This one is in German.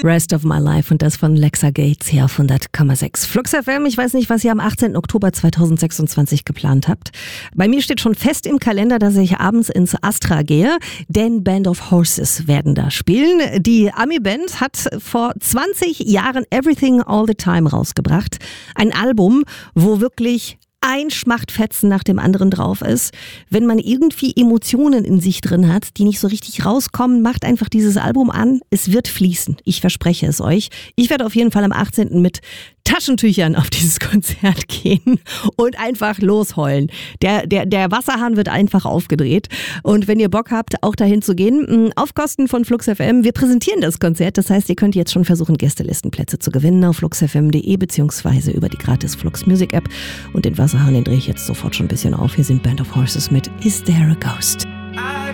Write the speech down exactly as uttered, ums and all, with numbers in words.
Rest of My Life und das von Lexa Gates hier auf hundert Komma sechs. Flux F M, ich weiß nicht, was ihr am achtzehnten Oktober zweitausendsechsundzwanzig geplant habt. Bei mir steht schon fest im Kalender, dass ich abends ins Astra gehe, denn Band of Horses werden da spielen. Die Ami-Band hat vor zwanzig Jahren Everything All the Time rausgebracht. Ein Album, wo wirklich ein Schmachtfetzen nach dem anderen drauf ist. Wenn man irgendwie Emotionen in sich drin hat, die nicht so richtig rauskommen, macht einfach dieses Album an. Es wird fließen. Ich verspreche es euch. Ich werde auf jeden Fall am achtzehnten mit Taschentüchern auf dieses Konzert gehen und einfach losheulen. Der, der, der Wasserhahn wird einfach aufgedreht. Und wenn ihr Bock habt, auch dahin zu gehen, auf Kosten von Flux F M, wir präsentieren das Konzert. Das heißt, ihr könnt jetzt schon versuchen, Gästelistenplätze zu gewinnen auf flux f m punkt de beziehungsweise über die gratis Flux Music App. Und den Wasserhahn, den drehe ich jetzt sofort schon ein bisschen auf. Hier sind Band of Horses mit Is There a Ghost?